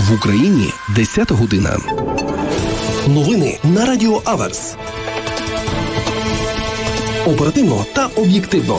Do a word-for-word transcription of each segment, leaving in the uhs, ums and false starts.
В Україні десята година. Новини на Радіо Аверс. Оперативно та об'єктивно.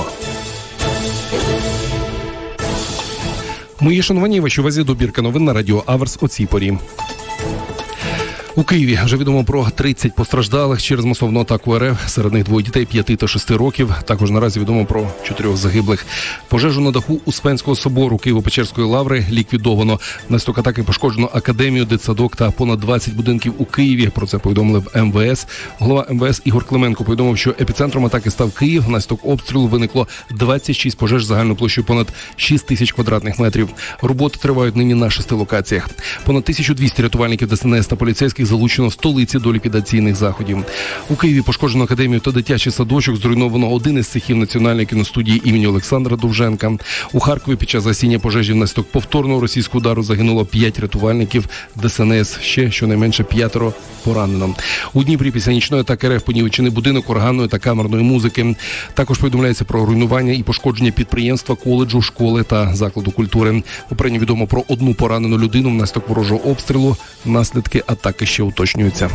Мої шановані, вашій увазі добірка новин на Радіо Аверс о цій порі. У Києві вже відомо про тридцять постраждалих через масовну атаку РФ. Серед них двоє дітей п'яти та шести років. Також наразі відомо про чотирьох загиблих. Пожежу на даху Успенського собору Києво-Печерської лаври ліквідовано. Внаслідок атаки пошкоджено академію, дитсадок та понад двадцять будинків у Києві. Про це повідомили в ем ве ес. Голова ем ве ес Ігор Клименко повідомив, що епіцентром атаки став Київ. Внаслідок обстрілу виникло двадцять шість пожеж загальною площею понад шість тисяч квадратних метрів. Роботи тривають нині на шести локаціях. Понад тисячу двісті рятувальників Де Ес Ен Ес та поліцейських залучено в столиці до ліквідаційних заходів. У Києві пошкоджено академію та дитячий садочок, зруйновано один із цехів Національної кіностудії імені Олександра Довженка. У Харкові під час гасіння пожежі внаслідок повторного російського удару загинуло п'ять рятувальників Де Ес Ен Ес, ще щонайменше п'ятеро поранено. У Дніпрі після нічної атаки РФ понівечений будинок органної та камерної музики. Також повідомляється про руйнування і пошкодження підприємства, коледжу, школи та закладу культури. Попередньо відомо про одну поранену людину внаслідок ворожого обстрілу. Наслідки атаки ще уточнюються.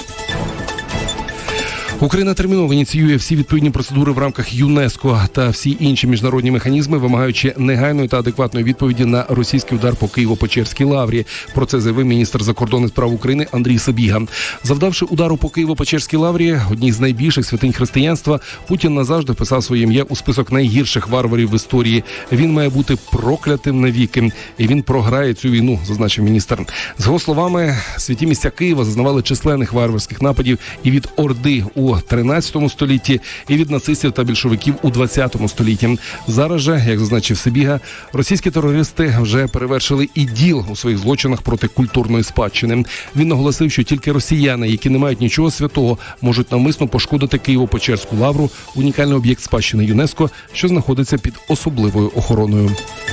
Україна терміново ініціює всі відповідні процедури в рамках ЮНЕСКО та всі інші міжнародні механізми, вимагаючи негайної та адекватної відповіді на російський удар по Києво-Печерській лаврі. Про це заявив міністр закордонних справ України Андрій Сибіга. Завдавши удару по Києво-Печерській лаврі, одній з найбільших святинь християнства, Путін назавжди вписав своє ім'я у список найгірших варварів в історії. Він має бути проклятим навіки. І він програє цю війну, зазначив міністр. З його словами, святі місця Києва зазнавали численних варварських нападів і від Орди у у тринадцятому столітті і від нацистів та більшовиків у двадцятому столітті. Зараз же, як зазначив Сибіга, російські терористи вже перевершили і діл у своїх злочинах проти культурної спадщини. Він наголосив, що тільки росіяни, які не мають нічого святого, можуть навмисно пошкодити Києво-Печерську лавру, унікальний об'єкт спадщини ЮНЕСКО, що знаходиться під особливою охороною.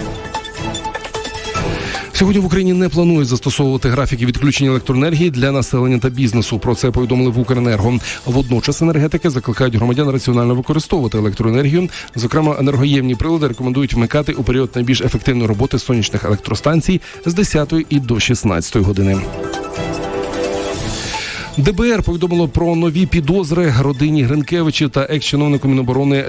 Сьогодні в Україні не планують застосовувати графіки відключення електроенергії для населення та бізнесу. Про це повідомили в Укренерго. Водночас енергетики закликають громадян раціонально використовувати електроенергію. Зокрема, енергоємні прилади рекомендують вмикати у період найбільш ефективної роботи сонячних електростанцій з десятої і до шістнадцятої години. Де Бе Ер повідомило про нові підозри родині Гринкевичів та екс-чиновнику Міноборони